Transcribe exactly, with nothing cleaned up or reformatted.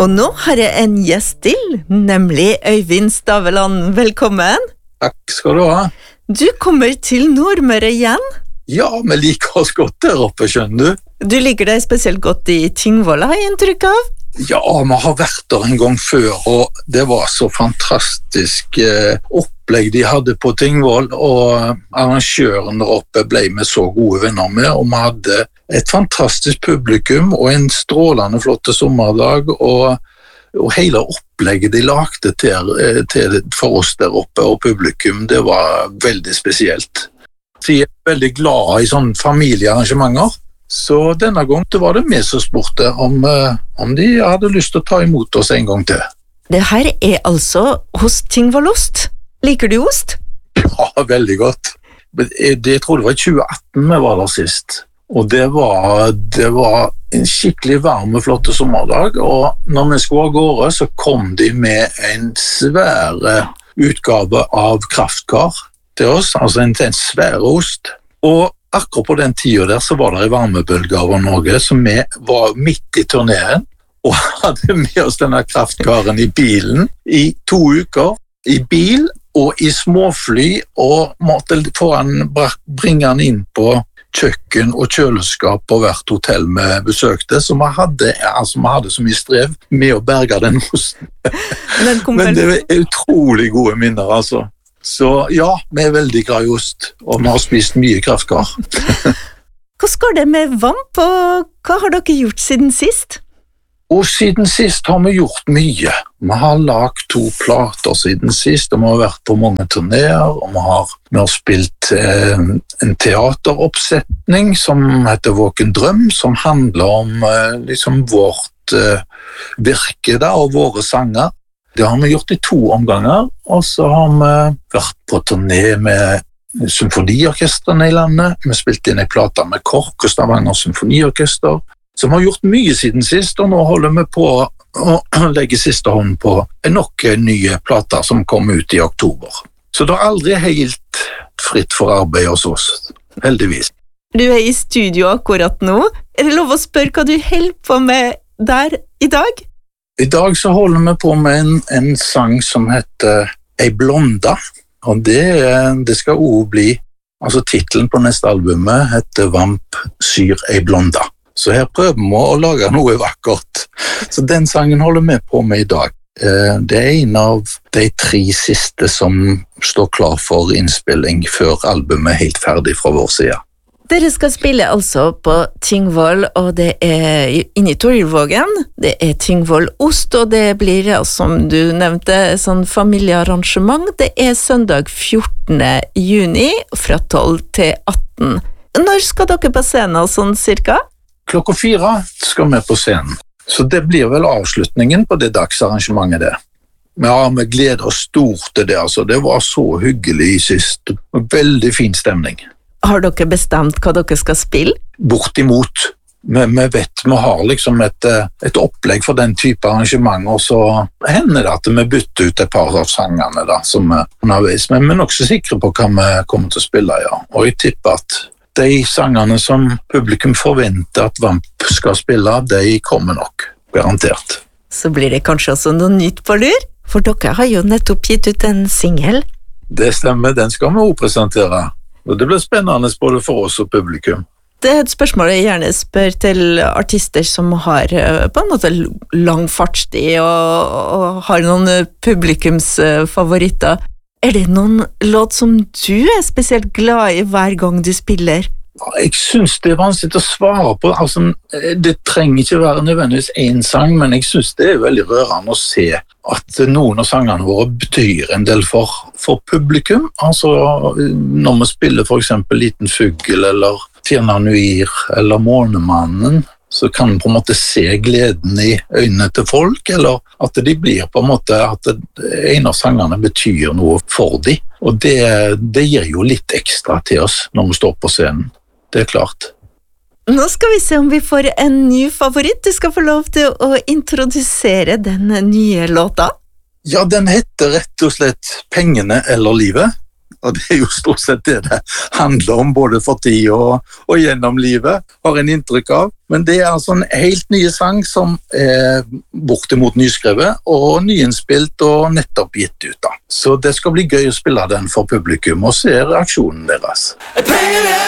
Og nå har jeg en gjest til, nemlig Øyvind Staveland. Velkommen. Takk skal du ha. Du kommer til Nordmøre igjen? Ja, vi liker oss godt der oppe, skjønner du. Du liker deg spesielt godt i Tingvoll, har jeg inntrykk av? Ja, vi har vært der en gang før, og det var så fantastisk eh, opplegg de hadde på Tingvoll, og arrangøren der oppe ble med så gode venner med, og vi hadde et fantastisk publikum og en strålende flotte sommerdag, og, og hele opplegget de lagde til, til, for oss der oppe og publikum, det var veldig spesielt. Så jeg er veldig glad i sånne familiearrangementer, så denne gangen var det vi som spurte om, om de hadde lyst til å ta imot oss en gang til. Det her er altså hos Tingvollost. Liker du ost? Ja, veldig godt. Jeg, jeg tror det var i tjue atten vi var der sist. Og det var, det var en skikkelig varm og flotte sommerdag, og når vi skulle av gårde, så kom de med en svære utgave av kraftkar til oss, altså en, en svære ost. Og akkurat på den tiden der så var det en varmebølge over Norge, så vi var midt i turneren, og hadde med oss denne kraftkaren i bilen i to uker, i bil og i småfly, og måtte foran bringe han inn på kjøkken og kjøleskap på hvert hotell vi besøkte, så vi hadde, altså, vi hadde så mye strev med å berge den osten. Men det er utrolig gode minner, altså. Så ja, vi er veldig glad i ost, og vi har spist mye kraftkar. Hvordan går det med Vamp, og hva har dere gjort siden sist? Og siden sist har vi gjort mye. Vi har lagt to plater siden sist, og vi har vært på mange turnéer, og vi har, vi har spilt eh, en teateroppsetning som heter Våken drøm, som handler om eh, liksom vårt eh, virke da, og våre sanger. Det har vi gjort i to omganger, og så har vi vært på turné med symfoniorkestrene i landet. Vi spilte inn en plate med KORK og Stavanger Symfoniorkester. Så vi har gjort mye siden sist, og nå holder vi på å legge siste hånd på nok nye plater som kommer ut i oktober. Så det er aldri helt fritt for arbeid hos oss, heldigvis. Du er i studio akkurat nå. Er det lov å spørre hva du holder på med der i dag? I dag så holder vi på med en, en sang som heter Ei blonda, og det, det skal også bli, altså titelen på neste albumet heter Vamp syr ei blonda. Så her prøver vi å lage noe vakkert. Så den sangen holder vi på med i dag. Det er en av de tre siste som står klar for innspilling før albumet er helt ferdig fra vår side. Dere skal spille altså på Tingvoll, og det er inne i Torgvågen. Det er Tingvoll Ost, og det blir, som du nevnte, sånn familiearrangement. Det er søndag fjortende juni fra tolv til atten. Når skal dere på scenen, sånn cirka? Klokka fire skal vi på scenen. Så det blir vel avslutningen på det dagsarrangementet der. Ja, vi gleder oss stort til det, altså. Det var så hyggelig sist. Veldig fin stemning. Har dere bestemt hva dere skal spille? Bortimot. Vi, vi vet, vi har liksom et, et opplegg for den type arrangement, og så hender det at vi bytter ut et par av sangene da, som vi underveis. Men vi er nok så sikre på hva vi kommer til å spille, ja. Og jeg tipper at de sangene som publikum forventer at Vamp skal spille, de kommer nok, garantert. Så blir det kanskje også noe nytt på lur? For dere har jo nettopp gitt ut en single. Det stemmer, den skal vi også presentere. Og det blir spennende både for oss og publikum. Det er et spørsmål jeg gjerne spør til artister som har på en måte lang fartstid og, og har noen publikumsfavoritter. Er det noen låt som du er spesielt glad i hver gang du spiller? Jeg synes det er vanskelig å svare på. Altså, det trenger ikke være nødvendigvis en sang, men jeg synes det er veldig rørende å se at noen av sangene våre betyr en del for, for publikum. Altså, når vi spiller for eksempel Liten Fugl, eller Tirna Nuir, eller Månemannen, så kan man på en måte se gleden i øynene til folk, eller at de blir på en måte, at en av sangene betyr noe for dem. Og det, det gir jo litt ekstra til oss når vi står på scenen. Det er klart. Nå skal vi se om vi får en ny favoritt. Du skal få lov til å introdusere den nye låta. Ja, den heter rett og slett Pengene eller livet. og det er jo stort sett det det handler om, både for tid og, og gjennom livet, har en inntrykk av. Men det er altså en helt nye sang som er bortimot nyskrevet, og nyinnspilt og nettopp gitt ut da. Så det skal bli gøy å spille den for publikum, og se reaksjonen deres.